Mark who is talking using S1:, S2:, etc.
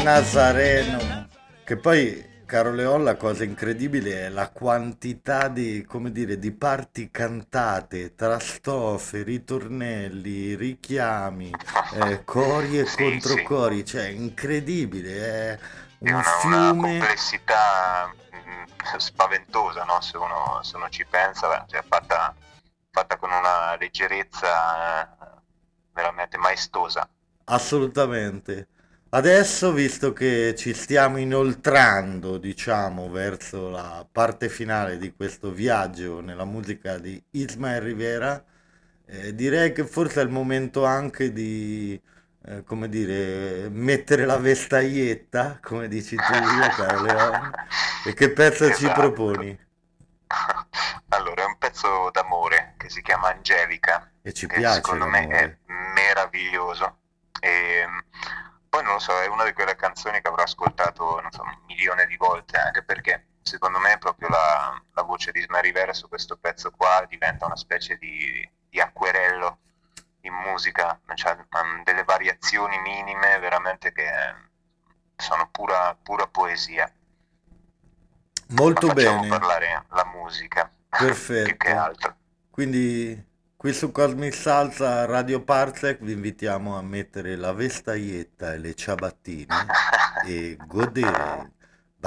S1: Nazareno. Che poi, caro Leon, la cosa incredibile è la quantità di, come dire, di parti cantate, tra strofe, ritornelli, richiami, cori e
S2: Sì, sì,
S1: controcori, cioè incredibile, è
S2: è
S1: un
S2: una
S1: fiume.
S2: complessità spaventosa, no? Se uno ci pensa, beh, cioè, fatta con una leggerezza veramente maestosa.
S1: Assolutamente. Adesso, visto che ci stiamo inoltrando, diciamo, verso la parte finale di questo viaggio nella musica di Ismael Rivera, direi che forse è il momento anche di, come dire, mettere la vestaietta, come dici tu, caro Leon. E che pezzo ci
S2: Esatto.
S1: proponi?
S2: Allora, è un pezzo d'amore che si chiama Angelica,
S1: E ci
S2: che
S1: piace
S2: secondo me è
S1: l'amore.
S2: meraviglioso. E poi non lo so, è una di quelle canzoni che avrò ascoltato, non so, un milione di volte, anche perché secondo me proprio la voce di Ismael Rivera su questo pezzo qua diventa una specie di acquerello in musica, cioè delle variazioni minime veramente che sono pura poesia. Ma
S1: Molto
S2: facciamo
S1: bene.
S2: parlare la musica più che
S1: Perfetto.
S2: altro.
S1: Quindi qui su Cosmic Salsa Radio Parsec vi invitiamo a mettere la vestaietta e le ciabattine e godere